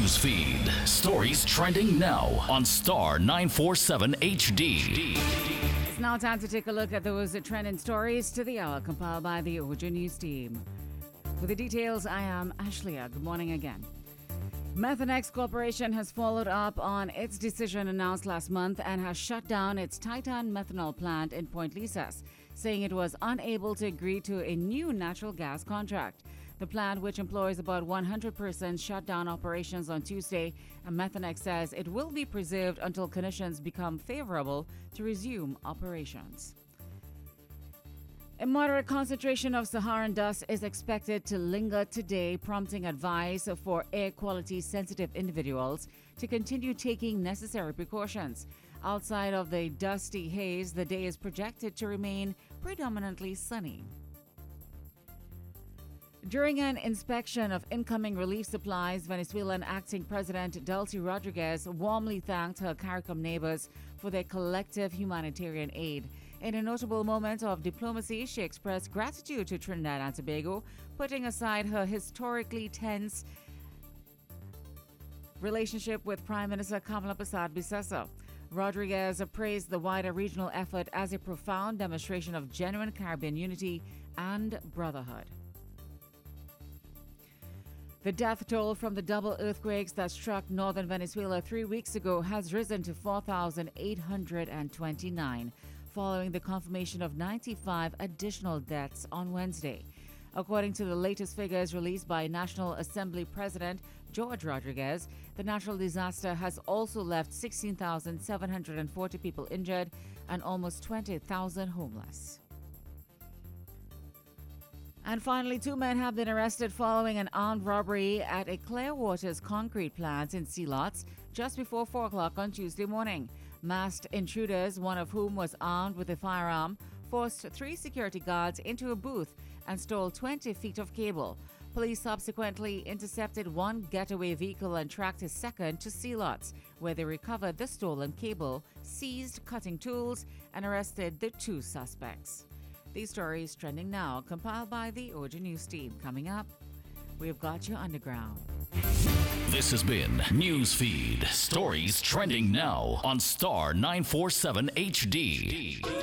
News feed. Stories trending now on Star 947 HD. It's now time to take a look at those trending stories to the hour compiled by the OJ News team. With the details, I am Ashleigh. Good morning again. Methanex Corporation has followed up on its decision announced last month and has shut down its Titan methanol plant in Point Lisas, saying it was unable to agree to a new natural gas contract. The plant, which employs about 100%, shut down operations on Tuesday, and Methanex says it will be preserved until conditions become favorable to resume operations. A moderate concentration of Saharan dust is expected to linger today, prompting advice for air quality sensitive individuals to continue taking necessary precautions. Outside of the dusty haze, the day is projected to remain predominantly sunny. During an inspection of incoming relief supplies, Venezuelan acting President Delcy Rodriguez warmly thanked her CARICOM neighbors for their collective humanitarian aid. In a notable moment of diplomacy, she expressed gratitude to Trinidad and Tobago, putting aside her historically tense relationship with Prime Minister Kamala Persad-Bissessar. Rodriguez praised the wider regional effort as a profound demonstration of genuine Caribbean unity and brotherhood. The death toll from the double earthquakes that struck northern Venezuela 3 weeks ago has risen to 4,829, following the confirmation of 95 additional deaths on Wednesday. According to the latest figures released by National Assembly President George Rodriguez, the natural disaster has also left 16,740 people injured and almost 20,000 homeless. And finally, 2 men have been arrested following an armed robbery at a Clearwater's concrete plant in Sea Lots just before 4 o'clock on Tuesday morning. Masked intruders, one of whom was armed with a firearm, forced 3 security guards into a booth and stole 20 feet of cable. Police subsequently intercepted 1 getaway vehicle and tracked a second to Sea Lots, where they recovered the stolen cable, seized cutting tools, and arrested the 2 suspects. These stories trending now, compiled by the OJ News team. Coming up, we've got you underground. This has been Newsfeed. Stories trending now on Star 947 HD.